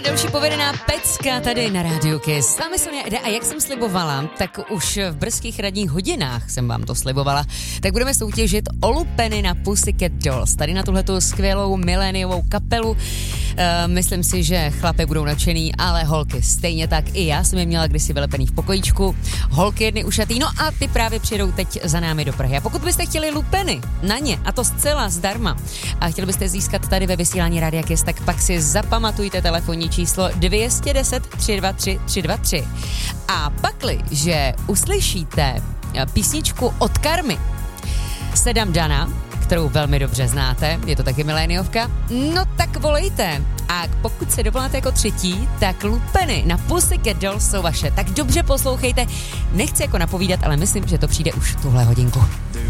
další povedená pecka tady na Rádiu Kiss. S vámi Sonia Eda a jak jsem slibovala, tak už v brzkých radních hodinách jsem vám to slibovala, tak budeme soutěžit o lupeny na Pussycat Dolls. Tady na tuhletu skvělou miléniovou kapelu. Myslím si, že chlapy budou nadšený, ale holky stejně tak. I já jsem je měla kdysi vylepený v pokojíčku. Holky jedny ušatý, no a ty právě přijedou teď za námi do Prahy. A pokud byste chtěli lupeny na ně, a to zcela zdarma, a chtěli byste získat tady ve vysílání Rádia Kiss, tak pak si zapamatujte telefonní číslo 210 323 323. A pakli, že uslyšíte písničku od Karmy Sedam Dana, kterou velmi dobře znáte, je to taky miléniovka, no tak volejte. A pokud se dovoláte jako třetí, tak lupeny na Pussycat Dolls jsou vaše. Tak dobře poslouchejte, nechci jako napovídat, ale myslím, že to přijde už v tuhle hodinku.